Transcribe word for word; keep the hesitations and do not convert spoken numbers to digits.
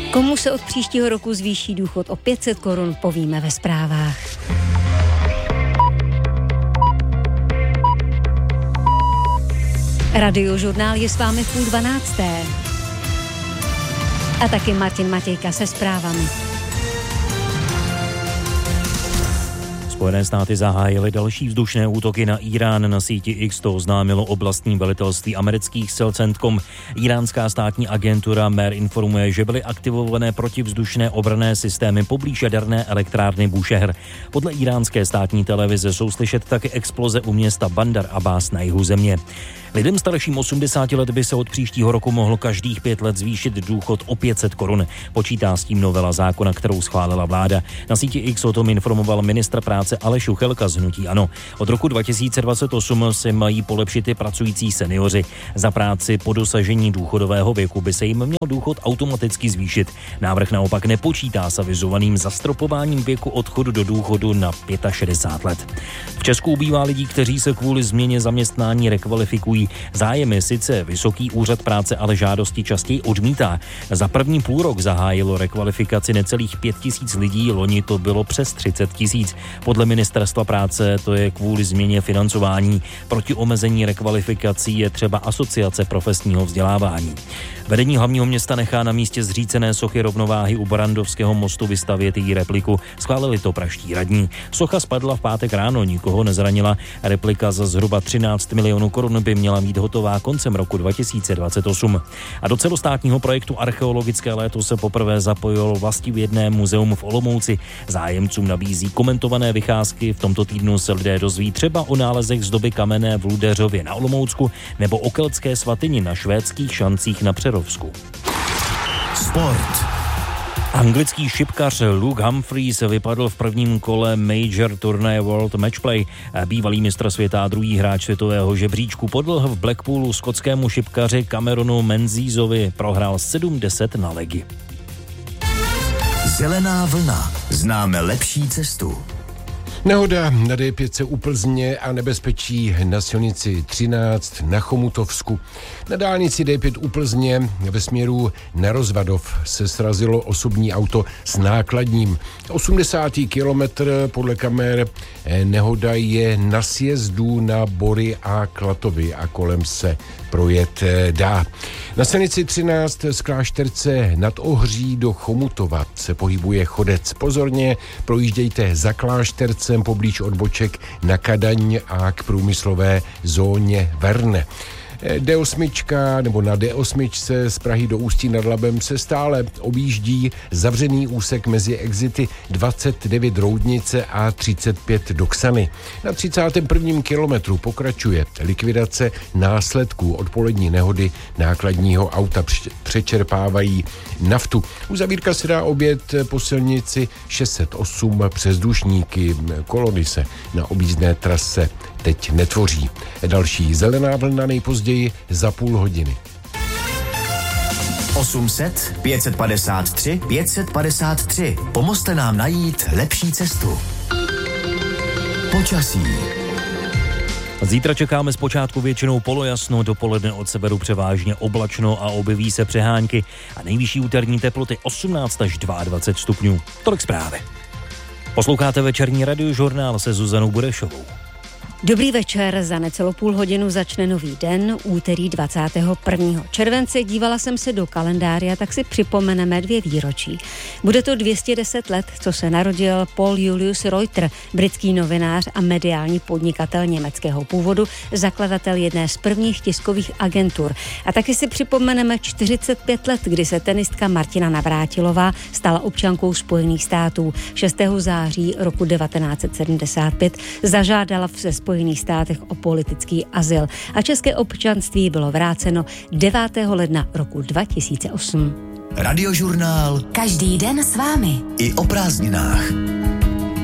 Komu se od příštího roku zvýší důchod o pět set korun, povíme ve zprávách. Radiožurnál je s vámi v půl dvanácté. A taky Martin Matějka se zprávami. Spojené státy zahájily další vzdušné útoky na Irán. Na síti X to oznámilo oblastní velitelství amerických sil CENTCOM. Iránská státní agentura M E R informuje, že byly aktivované protivzdušné obranné systémy poblíž jaderné elektrárny Búšehr. Podle iránské státní televize jsou slyšet taky exploze u města Bandar Abbas na jihu země. Lidem starším osmdesáti let by se od příštího roku mohlo každých pět let zvýšit důchod o pět set korun. Počítá s tím novela zákona, kterou schválila vláda. Na síti X o tom informoval ministr práce Aleš Juchelka z hnutí ANO. Od roku dva tisíce dvacet osm se mají polepšit i pracující seniori. Za práci po dosažení důchodového věku by se jim měl důchod automaticky zvýšit. Návrh naopak nepočítá s avizovaným zastropováním věku odchodu do důchodu na šedesát pět let. V Česku ubývá lidí, kteří se kvůli změně zaměstnání rekvalifikují. Zájem je sice vysoký, úřad práce ale žádosti častěji odmítá. Za první půlrok zahájilo rekvalifikaci necelých pět tisíc lidí, loni to bylo přes třicet tisíc. Podle ministerstva práce to je kvůli změně financování. Proti omezení rekvalifikací je třeba Asociace profesního vzdělávání. Vedení hlavního města nechá na místě zřícené sochy rovnováhy u Barandovského mostu vystavět její repliku. Schválili to praští radní. Socha spadla v pátek ráno, nikoho nezranila. Replika za zhruba třináct milionů korun by měla být hotová koncem roku dva tisíce dvacet osm. A do celostátního projektu Archeologické léto se poprvé zapojilo vlastivědné muzeum v Olomouci. Zájemcům nabízí komentované vycházky. V tomto týdnu se lidé dozví třeba o nálezech z doby kamenné v Ludeřově na Olomoucku nebo o keltské svatyni na švédských šancích na Přerovsku. Sport. Anglický šipkař Luke Humphries vypadl v prvním kole Major turnaje World Matchplay. Bývalý mistr světa a druhý hráč světového žebříčku podlehl v Blackpoolu skotskému šipkaři Cameronu Menziesovi. Prohrál sedm deset na legy. Zelená vlna. Známe lepší cestu. Nehoda na D pět u Plzně a nebezpečí na silnici třináct na Chomutovsku. Na dálnici D pět u Plzně ve směru na Rozvadov se srazilo osobní auto s nákladním. osmdesátý kilometr podle kamer nehoda je na sjezdu na Bory a Klatovy a kolem se projet dá. Na silnici třináct z Klášterce nad Ohří do Chomutova se pohybuje chodec. Pozorně projíždějte za Kláštercem poblíž odboček na Kadaň a k průmyslové zóně Verne. D osm nebo na D osm z Prahy do Ústí nad Labem se stále objíždí zavřený úsek mezi exity dvacet devět Roudnice a třicet pět do Ksany. Na třicátém prvním kilometru pokračuje likvidace následků odpolední nehody nákladního auta. Přečerpávají naftu. Uzavírka se dá obět po silnici šest set osm přes Dušníky. Kolony se na objízdné trase teď netvoří. Další zelená vlna nejpozději za půl hodiny. osm set, pět set padesát tři, pět set padesát tři. Pomozte nám najít lepší cestu. Počasí. Zítra čekáme zpočátku většinou polojasno, dopoledne od severu převážně oblačno a objeví se přehánky a nejvyšší úterní teploty osmnáct až dvacet dva stupňů. Tolik zprávy. Posloucháte večerní radiožurnál se Zuzanou Burešovou. Dobrý večer, za necelou půl hodinu začne nový den, úterý dvacátého prvního července. Dívala jsem se do kalendáře, tak si připomeneme dvě výročí. Bude to dvě stě deset let, co se narodil Paul Julius Reuter, britský novinář a mediální podnikatel německého původu, zakladatel jedné z prvních tiskových agentur. A taky si připomeneme čtyřicet pět let, kdy se tenistka Martina Navrátilová stala občankou Spojených států. šestého září roku devatenáct set sedmdesát pět zažádala v Spojených státech o politický azyl a české občanství bylo vráceno devátého ledna roku dva tisíce osm. Radiožurnál. Každý den s vámi. I o prázdninách.